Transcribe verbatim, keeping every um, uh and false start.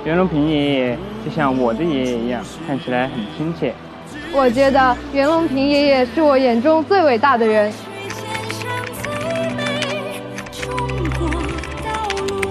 袁隆平爷爷就像我的爷爷一样，看起来很亲切。 我觉得袁隆平爷爷是我眼中最伟大的人。